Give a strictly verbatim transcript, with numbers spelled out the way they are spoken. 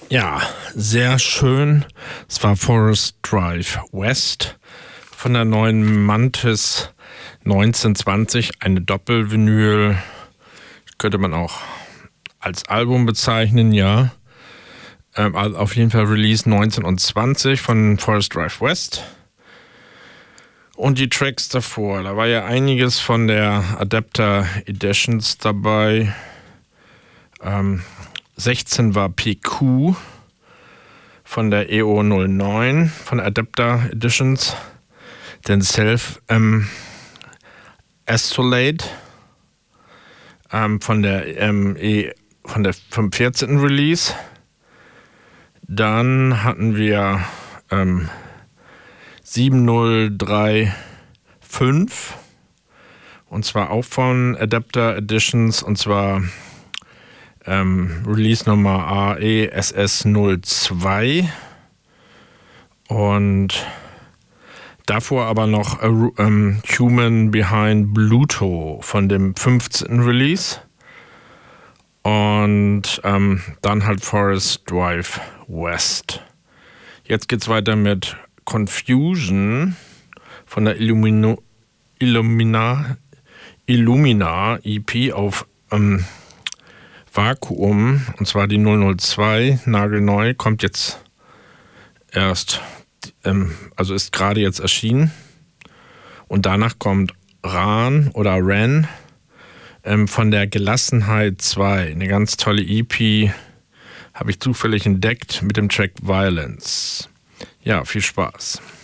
Ja, sehr schön. Es war Forest Drive West von der neuen Mantis neunzehnhundertzwanzig, eine Doppelvinyl. Könnte man auch als Album bezeichnen, ja. Ähm, also auf jeden Fall Release neunzehnhundertzwanzig von Forest Drive West. Und die Tracks davor, da war ja einiges von der Adapter Editions dabei. Ähm, sechzehn war P Q von der E O null neun, von der Adapter Editions. Dann Self ähm, Isolate ähm, von der ähm, E, von der vom vierzehnten Release. Dann hatten wir ähm, sieben null drei fünf und zwar auch von Adapter Editions, und zwar ähm, Release Nummer A E S S null zwei und davor aber noch a, um, Human Behind Bluto von dem fünfzehnten Release und ähm, dann halt Forest Drive West. Jetzt geht's weiter mit Confusion von der Illumino, Illumina, Illumina E P auf ähm, Vakuum, und zwar die null null zwei, nagelneu, kommt jetzt erst, ähm, also ist gerade jetzt erschienen. Und danach kommt Ran oder Ran ähm, von der Gelassenheit zwei, eine ganz tolle E P, habe ich zufällig entdeckt mit dem Track Violence. Ja, viel Spaß.